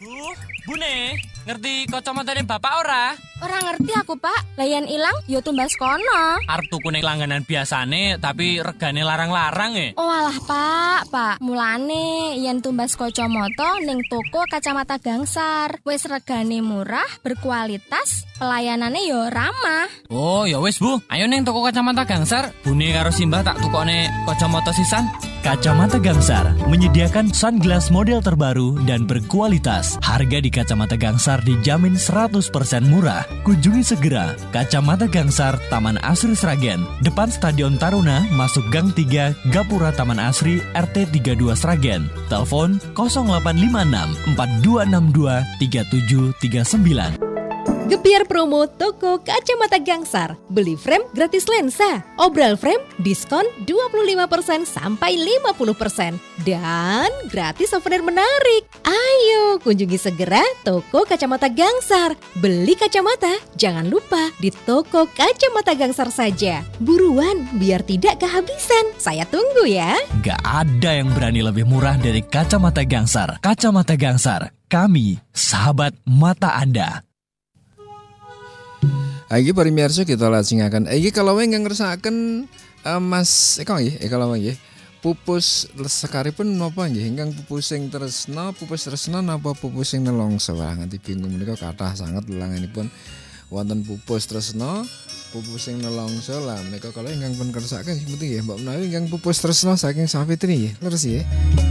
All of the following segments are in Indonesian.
Bune, ngerti kacamatane bapak ora? Ora ngerti aku, Pak. Layan ilang yo tumbas kono. Arep tuku ning langganan biasane tapi regane larang-larang Oh alah, Pak. Mulane yen tumbas kacamata ning toko kacamata Gangsar. Wis regane murah, berkualitas, pelayanane yo ramah. Oh, ya wis, Bu. Ayo ning toko kacamata Gangsar, Bune karo Simbah tak tukone kacamata sisan. Kacamata Gangsar menyediakan sunglass model terbaru dan berkualitas. Harga di Kacamata Gangsar dijamin 100% murah. Kunjungi segera Kacamata Gangsar, Taman Asri Sragen, depan Stadion Taruna, masuk Gang 3, Gapura Taman Asri, RT 32 Sragen. Telepon 0856 4262 3739. Gebiar promo toko Kacamata Gangsar. Beli frame gratis lensa. Obral frame diskon 25% sampai 50%. Dan gratis souvenir menarik. Ayo kunjungi segera toko Kacamata Gangsar. Beli kacamata jangan lupa di toko Kacamata Gangsar saja. Buruan biar tidak kehabisan. Saya tunggu ya. Gak ada yang berani lebih murah dari Kacamata Gangsar. Kacamata Gangsar, kami sahabat mata Anda. Iki pamirsa kita lajengaken. Iki kalau nggak ngersakaken Mas Eko nggih, kalau nggih. Pupus sekaripun napa nggih ingkang pupusing tresna, pupus tresna napa pupusing nelongso? Nganti bingung menika kathah sanget lelanganipun wonten pupus tresna, pupusing nelongso lah menika kalau ingkang pun kersakaken seperti nggih Mbak menawi ingkang pupus tresna saking Safitri nggih. Leres nggih.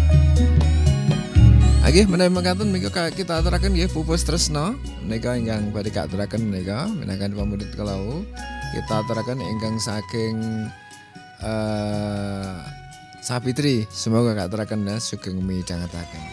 Nggih menawi mekaten menika kita aturaken nggih pupus tresna menika ingkang badhe katuraken menika menawi pamurid kalau kita aturaken ingkang saking Safitri, semoga katuraken sugeng midhangetaken.